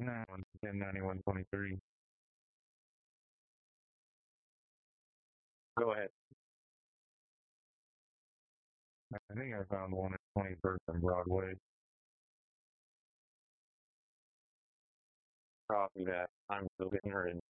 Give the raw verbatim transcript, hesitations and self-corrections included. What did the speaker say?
No, ten ninety-one twenty-three. Go ahead. I think I found one at twenty-first and Broadway. Copy that. I'm still getting ready.